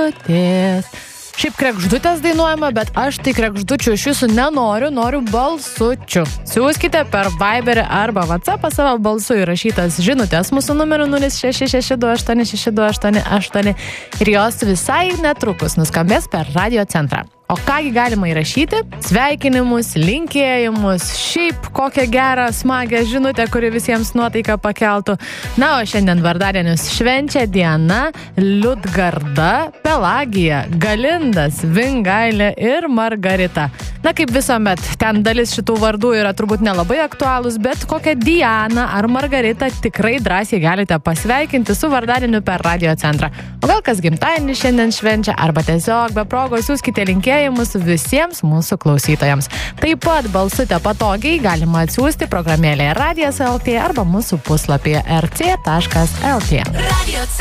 kregždutės. Šiaip kregždutės dainuojama, bet aš tai kregždučių iš jūsų nenoriu, noriu balsučių. Siūskite per Viberį arba WhatsAppą savo balsu įrašytas žinutės mūsų numeriu 0662862888 ir jos visai netrukus nuskambės per Radio Centrą. O kągi galima įrašyti? Sveikinimus, linkėjimus, šiaip kokią gerą, smagę žinutę, kuri visiems nuotaiką pakeltų. Na, o šiandien vardadienius švenčia Diana, Liudgarda, Pelagija, Galindas, Vingailė ir Margarita. Na, kaip visuomet, ten dalis šitų vardų yra turbūt nelabai aktualūs, bet kokią Dianą ar Margaritą tikrai drąsiai galite pasveikinti su vardadieniu per Radio Centrą. O gal kas gimtadienį šiandien švenčia, arba tiesiog be progos siųskite linkėjimus visiems mūsų klausytojams. Taip pat balsute patogiai galima atsiųsti programėlėje Radijas.lt arba mūsų puslapyje rc.lt.